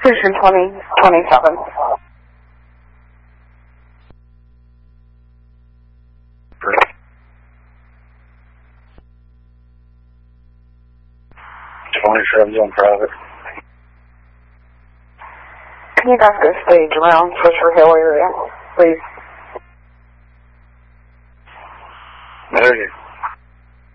Precision 2027. Great. 27's on private. Can you guys go stage around Fisher Hill area, please? There you go.